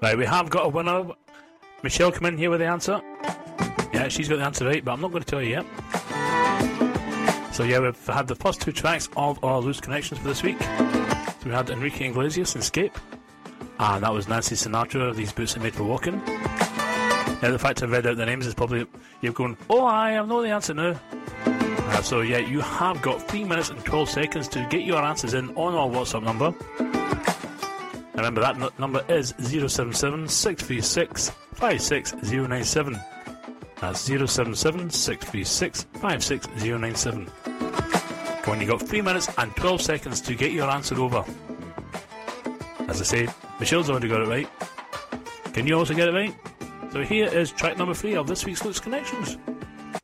Right, we have got a winner. Michelle, come in here with the answer. Yeah, she's got the answer right, but I'm not going to tell you yet. So yeah, we've had the first two tracks of our Loose Connections for this week. So we had Enrique Iglesias and Escape, and that was Nancy Sinatra, These Boots Are Made For Walking. Now the fact I've read out the names is probably you're going, oh I know the answer now. So yeah, you have got 3 minutes and 12 seconds to get your answers in on our WhatsApp number. Remember that number is 077 636 56097. That's 077 636 56097. Go on, you got 3 minutes and 12 seconds to get your answer over. As I say, Michelle's already got it right. Can you also get it right? So here is track number 3 of this week's Loose Connections.